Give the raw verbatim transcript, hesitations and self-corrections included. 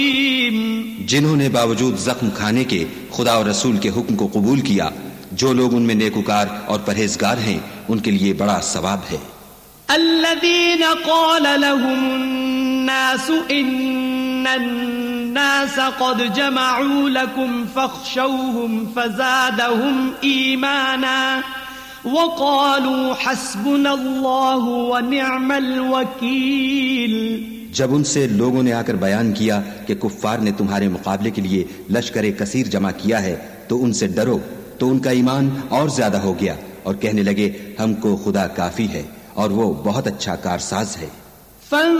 जिन्होंने बावजूद जख्म खाने के खुदा और रसूल के हुक्म को कबूल किया, जो लोग उनमें नेकुकार और परहेजगार हैं, उनके लिए बड़ा सवाब है। अल्लज़ीना क़ाल लहुमुन्नासु इन्नन्नास क़द जमअू लकुम फ़ख़शौहुम फ़ज़ादहुम ईमाना वक़ालू हस्बुनल्लाहु व निअमल वकील। जब उनसे लोगों ने आकर बयान किया कि कुफ्फार ने तुम्हारे मुकाबले के लिए लश्कर कसीर जमा किया है, तो उनसे डरो, तो उनका ईमान और ज्यादा हो गया और कहने लगे हमको खुदा काफी है और वो बहुत अच्छा कारसाज है।